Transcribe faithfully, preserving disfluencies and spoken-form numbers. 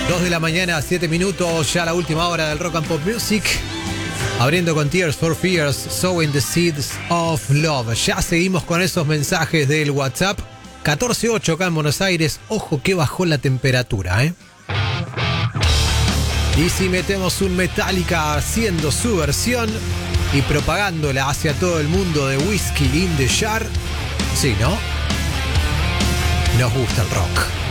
dos de la mañana, siete minutos, ya la última hora del Rock and Pop Music. Abriendo con Tears for Fears, Sowing the Seeds of Love. Ya seguimos con esos mensajes del WhatsApp. catorce ocho acá en Buenos Aires. Ojo que bajó la temperatura, ¿eh? Y si metemos un Metallica haciendo su versión y propagándola hacia todo el mundo de Whiskey in the Jar, sí, ¿no? Nos gusta el rock.